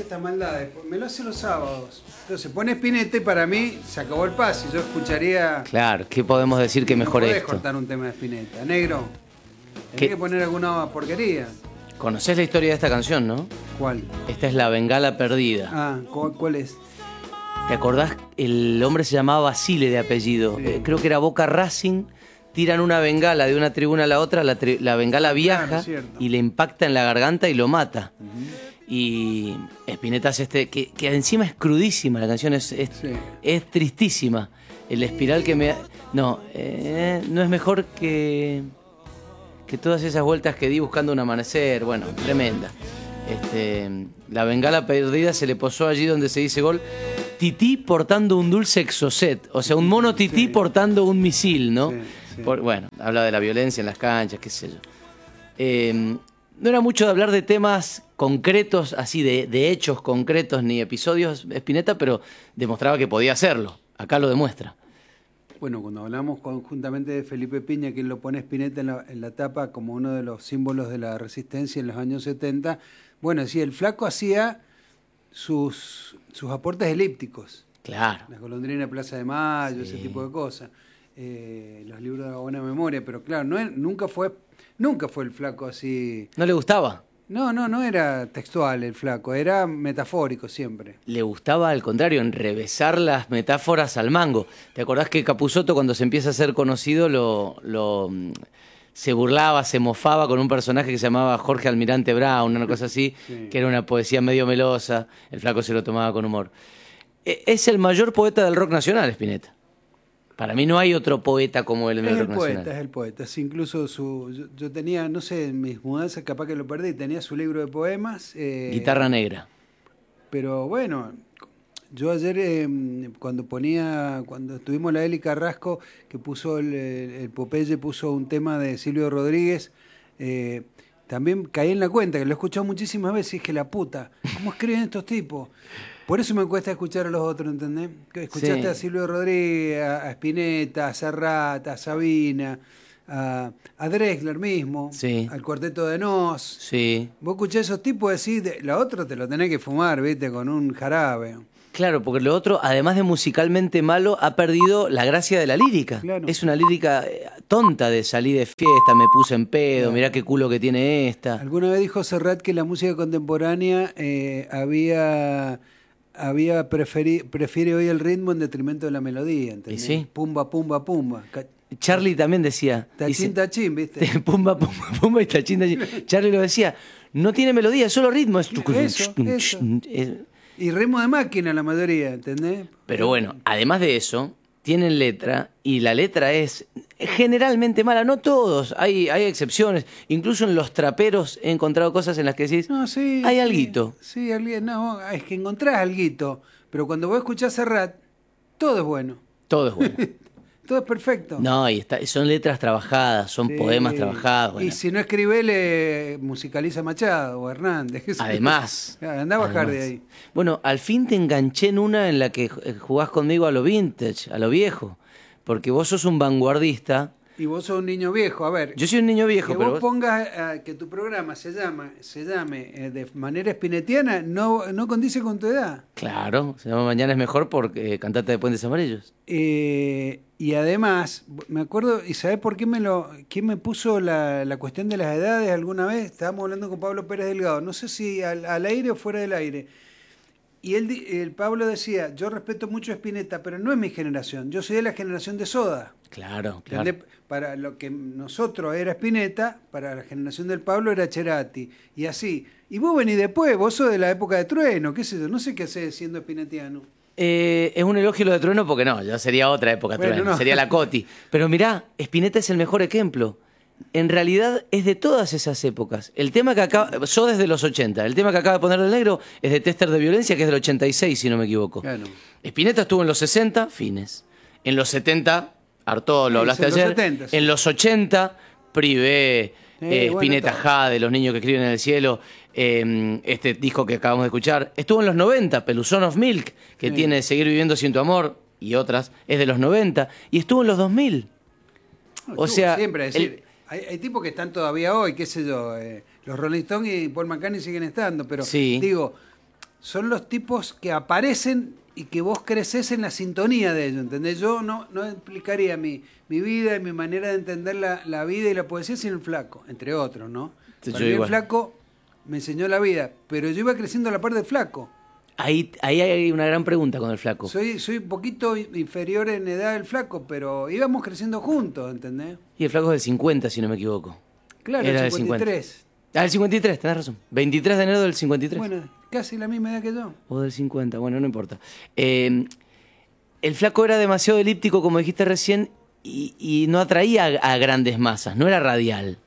estas maldades. Me lo hace los sábados. Entonces pone Spinetta y para mí se acabó el pase. Yo escucharía... Claro, ¿qué podemos decir que mejor podés esto? cortar un tema de Spinetta. Negro, ¿Qué? tenés que poner alguna porquería. Conocés la historia de esta canción, ¿no? ¿Cuál? Esta es La Bengala Perdida. Ah, ¿cuál es? ¿Te acordás? El hombre se llamaba Basile de apellido. Sí. Creo que era Boca Racing. Tiran una bengala de una tribuna a la otra, la bengala viaja Claro, cierto. y le impacta en la garganta y lo mata. Y Spinetta hace que encima es crudísima la canción, es tristísima. El espiral que me... No es mejor que todas esas vueltas que di buscando un amanecer. Bueno, tremenda. La Bengala Perdida se le posó allí donde se dice gol. Tití portando un dulce exocet, o sea, un mono tití portando un misil, ¿no? Sí. Bueno, habla de la violencia en las canchas, qué sé yo. No era mucho de hablar de temas concretos, así de hechos concretos ni episodios, Spinetta, pero demostraba que podía hacerlo. Acá lo demuestra. Bueno, cuando hablamos conjuntamente de Felipe Piña, quien lo pone Spinetta en la tapa como uno de los símbolos de la resistencia en los años 70, bueno, sí, el flaco hacía sus aportes elípticos. Claro. La golondrina de Plaza de Mayo, ese tipo de cosas. Los libros de la buena memoria, pero claro, nunca fue el flaco así. ¿No le gustaba? No era textual el flaco, era metafórico siempre. Le gustaba, al contrario, enrevesar las metáforas al mango. ¿Te acordás que Capusotto, cuando se empieza a ser conocido, se burlaba, se mofaba con un personaje que se llamaba Jorge Almirante Brown, una cosa así, que era una poesía medio melosa? El flaco se lo tomaba con humor. Es el mayor poeta del rock nacional, Spinetta. Para mí no hay otro poeta como él en el rock nacional. Es el poeta. Es incluso yo tenía, no sé, en mis mudanzas capaz que lo perdí, tenía su libro de poemas. Guitarra Negra. Pero bueno, yo ayer cuando estuvimos la Eli Carrasco, que puso el Popeye, puso un tema de Silvio Rodríguez, también caí en la cuenta, que lo he escuchado muchísimas veces, y dije, la puta, ¿cómo escriben estos tipos? Por eso me cuesta escuchar a los otros, ¿entendés? Que escuchaste a Silvio Rodríguez, a Spinetta, a Serrat, a Sabina, a Drexler mismo, al Cuarteto de Nos. Sí. Vos escuchás a esos tipos y decís, la otra te lo tenés que fumar, ¿viste? Con un jarabe. Claro, porque lo otro, además de musicalmente malo, ha perdido la gracia de la lírica. Claro. Es una lírica tonta de salir de fiesta, me puse en pedo, mirá qué culo que tiene esta. Alguna vez dijo Serrat que la música contemporánea prefiere hoy el ritmo en detrimento de la melodía, ¿entendés? ¿Y sí? Pumba, pumba, pumba. Charlie también decía. Tachín, tachín, ¿viste? Pumba, pumba, pumba y tachín, tachín. Charlie lo decía, no tiene melodía, es solo ritmo. Es... Eso. Y ritmo de máquina la mayoría, ¿entendés? Pero bueno, además de eso, tienen letra, y la letra es generalmente mala. No todos, hay excepciones. Incluso en los traperos he encontrado cosas en las que decís, hay alguito. Sí, no, es que encontrás alguito. Pero cuando vos escuchás Serrat, todo es bueno. Todo es bueno. Todo es perfecto. No, y son letras trabajadas, son poemas trabajados. Bueno. Y si no escribe, le musicaliza Machado o Hernández. Además. Andá a bajar de ahí. Bueno, al fin te enganché en una en la que jugás conmigo a lo vintage, a lo viejo. Porque vos sos un vanguardista. Y vos sos un niño viejo. A ver. Yo soy un niño viejo, pero vos pongas que tu programa se llame de manera spinettiana, no condice con tu edad. Claro, se llama Mañana es mejor por Cantata de Puentes Amarillos. Y además, me acuerdo, ¿y sabés por qué quién me puso la cuestión de las edades alguna vez? Estábamos hablando con Pablo Pérez Delgado, no sé si al aire o fuera del aire. Y el Pablo decía, yo respeto mucho a Spinetta, pero no es mi generación, yo soy de la generación de Soda. Claro. Para lo que nosotros era Spinetta, para la generación del Pablo era Cerati, y así. Y vos venís después, vos sos de la época de Trueno, qué sé yo, no sé qué hacés siendo spinettiano. Es un elogio lo de Trueno porque no, ya sería otra época Trueno, sería la Coti. Pero mirá, Spinetta es el mejor ejemplo. En realidad es de todas esas épocas. El tema que yo desde los 80, el tema que acaba de poner del negro es de Tester de Violencia, que es del 86, si no me equivoco. Claro. Spinetta estuvo en los 60, fines. En los 70, Artaud, lo hablaste ayer. 70, sí. En los 80, Privé, Spinetta Jade, Los niños que escriben en el cielo, este disco que acabamos de escuchar. Estuvo en los 90, Peluzón of Milk, que tiene Seguir viviendo sin tu amor, y otras, es de los 90. Y estuvo en los 2000. O sea, siempre, es decir, hay tipos que están todavía hoy, qué sé yo, los Rolling Stones y Paul McCartney siguen estando, pero digo, son los tipos que aparecen y que vos creces en la sintonía de ellos, ¿entendés? Yo no explicaría mi vida y mi manera de entender la vida y la poesía sin el Flaco, entre otros, ¿no? Para mí el Flaco me enseñó la vida, pero yo iba creciendo a la par del Flaco. Ahí hay una gran pregunta con el Flaco. Soy un poquito inferior en edad del Flaco, pero íbamos creciendo juntos, ¿entendés? Y el Flaco es del 50, si no me equivoco. Claro, era el 53. El 53, tenés razón. 23 de enero del 53. Bueno, casi la misma edad que yo. O del 50, bueno, no importa. El Flaco era demasiado elíptico, como dijiste recién, y no atraía a grandes masas, no era radial.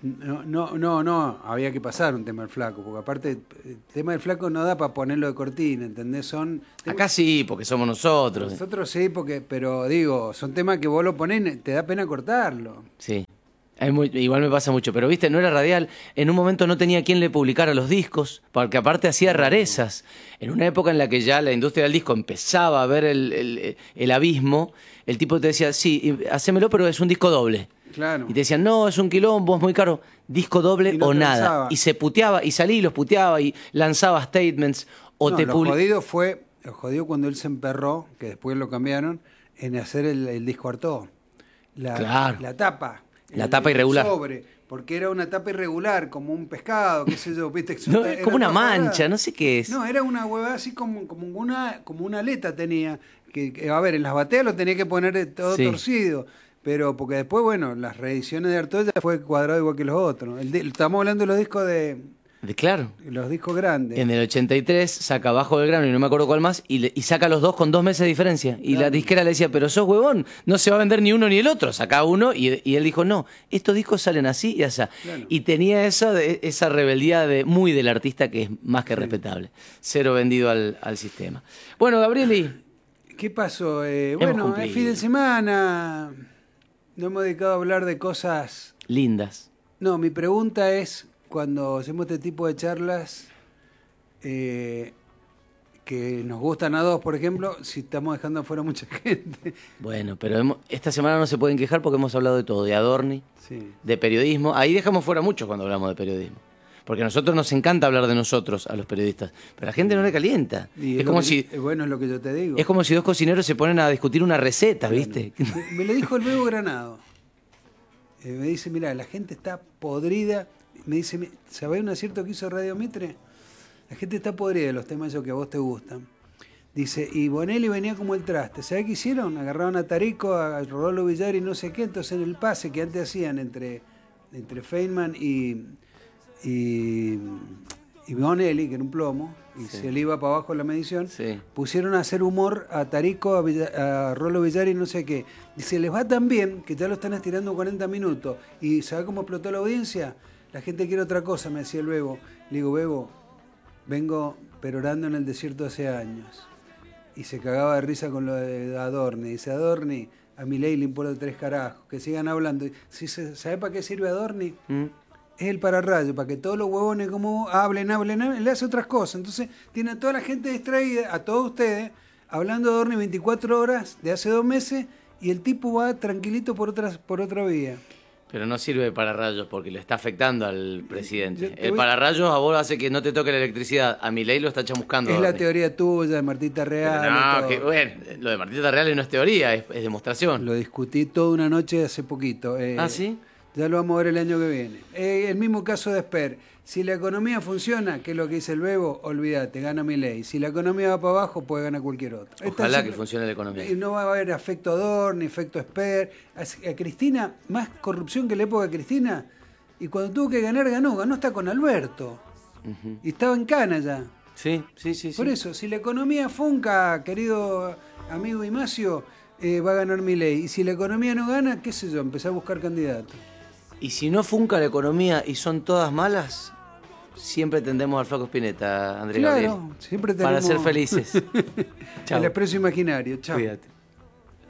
No, había que pasar un tema del Flaco, porque aparte el tema del Flaco no da para ponerlo de cortina, ¿entendés? Acá sí, porque somos nosotros. Nosotros sí, pero digo, son temas que vos lo ponés, te da pena cortarlo. Sí. Igual me pasa mucho, pero viste, no era radial. En un momento no tenía quien le publicara los discos, porque aparte hacía rarezas. En una época en la que ya la industria del disco empezaba a ver el abismo, el tipo te decía, sí, hacémelo, pero es un disco doble. Claro. Y te decían, no, es un quilombo, es muy caro, disco doble o nada. Lanzaba. Y se puteaba, y salía y los puteaba, y lanzaba statements. Lo jodido cuando él se emperró, que después lo cambiaron, en hacer el disco Artaud. Claro. La tapa. La tapa irregular. Porque era una tapa irregular, como un pescado, qué sé yo, viste. No, es como una mancha, no sé qué es. No, era una hueva así como una aleta tenía. Que, a ver, en las bateas lo tenía que poner todo torcido. Pero porque después, bueno, las reediciones de Artaud ya fue cuadrado igual que los otros. Estamos hablando de los discos claro. Los discos grandes. En el 83 saca Bajo del Grano y no me acuerdo cuál más, y saca los dos con 2 meses de diferencia. Y la disquera le decía, pero sos huevón, no se va a vender ni uno ni el otro. Saca uno y él dijo, no, estos discos salen así y así. Claro. Y tenía esa rebeldía muy del artista que es más que respetable. Cero vendido al sistema. Bueno, Gabrieli. ¿Qué pasó? Bueno, es fin de semana. No hemos dedicado a hablar de cosas lindas. No, mi pregunta es, cuando hacemos este tipo de charlas que nos gustan a dos, por ejemplo, si estamos dejando afuera mucha gente. Bueno, pero esta semana no se pueden quejar porque hemos hablado de todo, de Adorni, de periodismo. Ahí dejamos fuera mucho cuando hablamos de periodismo. Porque a nosotros nos encanta hablar de nosotros, a los periodistas, pero a la gente no le calienta. Es como si, bueno, es lo que yo te digo. Es como si dos cocineros se ponen a discutir una receta, ¿viste? Me lo dijo el Bebo Granado. Me dice, mira, la gente está podrida. Me dice, ¿sabés un acierto que hizo Radio Mitre? La gente está podrida de los temas esos que a vos te gustan. Dice, y Bonelli venía como el traste. ¿Sabés qué hicieron? Agarraron a Tarico, a Rodolfo Villar y no sé qué. Entonces en el pase que antes hacían entre Feynman y Bonelli, que era un plomo, y se le iba para abajo la medición, pusieron a hacer humor a Tarico, a Rolo Villar y no sé qué. Dice, les va tan bien que ya lo están estirando 40 minutos. ¿Y sabe cómo explotó la audiencia? La gente quiere otra cosa, me decía el Bebo. Le digo, Bebo, vengo perorando en el desierto hace años. Y se cagaba de risa con lo de Adorni. Dice, Adorni, a Milei le importa 3 carajos, que sigan hablando. ¿Sabe para qué sirve Adorni? Es el pararrayo, para que todos los huevones como hablen, le hace otras cosas. Entonces tiene a toda la gente distraída, a todos ustedes, hablando de Adorni 24 horas de hace 2 meses, y el tipo va tranquilito por otra vía. Pero no sirve de pararrayos porque le está afectando al presidente. El pararrayos a vos hace que no te toque la electricidad. A Milei lo está chamuscando. Es la teoría tuya de Martita Real. Bueno, lo de Martita Real no es teoría, es demostración. Lo discutí toda una noche hace poquito. ¿Ah, sí? Ya lo vamos a ver el año que viene. El mismo caso de Esper. Si la economía funciona, que es lo que dice el Bebo, olvídate, gana Milei. Si la economía va para abajo, puede ganar cualquier otro. Ojalá que funcione la economía. No va a haber efecto Adorni, ni efecto Esper. A Cristina, más corrupción que en la época de Cristina. Y cuando tuvo que ganar, ganó hasta con Alberto. Y estaba en Cana ya. Sí. Por eso, si la economía funca, querido amigo Imacio, va a ganar Milei. Y si la economía no gana, qué sé yo, empezar a buscar candidatos. Y si no funca la economía y son todas malas, siempre tendemos al Flaco Spinetta, Andrés Gabriel. Siempre tenemos. Para ser felices. Chao. El expreso imaginario. Chao. Cuídate.